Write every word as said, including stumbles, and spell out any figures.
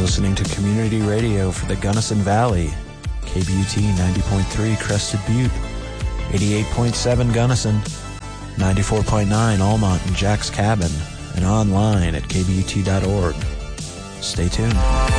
listening to Community Radio for the Gunnison Valley. K B U T ninety point three Crested Butte, eighty-eight point seven Gunnison, ninety-four point nine Almont and Jack's Cabin, and online at k b u t dot org. Stay tuned.